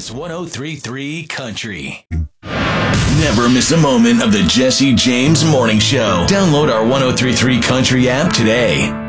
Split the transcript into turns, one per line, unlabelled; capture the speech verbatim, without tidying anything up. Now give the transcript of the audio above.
is one oh three point three Country. Never miss a moment of the Jesse James Morning Show. Download our one oh three point three Country app today.